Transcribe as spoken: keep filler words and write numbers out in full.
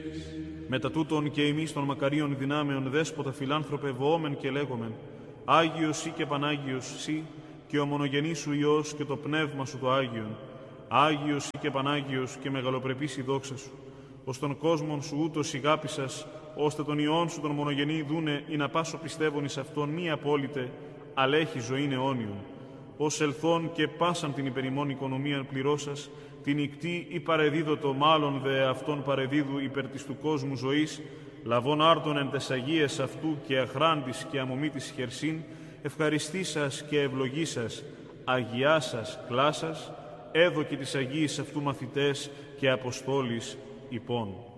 Μετά τούτον και εμείς των μακαρίων δυνάμεων δέσποτα φιλάνθρωπε βοόμεν και λέγομεν, Άγιος ή και Πανάγιος σύ, και ο μονογενής σου Υιός και το Πνεύμα σου το Άγιον, Άγιος ή και Πανάγιος και μεγαλοπρεπής η δόξα σου, ως τον κόσμον σου ούτως ηγάπησας, ώστε τον Υιόν σου τον μονογενή δούνε ή να πάσω πιστεύων εις αυτόν μη απόλυτε, αλλά έχει ζωήν αιώνιον, ως ελθόν και πάσαν την υπερημών οικονομίαν πληρώσας, την ικτή ή παρεδίδωτο μάλλον δε αυτόν παρεδίδου υπέρ της του κόσμου ζωής, λαβών άρτων εν τες αγίες αυτού και αχράντης και αμομήτης χερσίν, ευχαριστήσας και ευλογήσας, αγιάσας κλάσας, έδωκε τις αγίες αυτού μαθητές και αποστόλης υπών.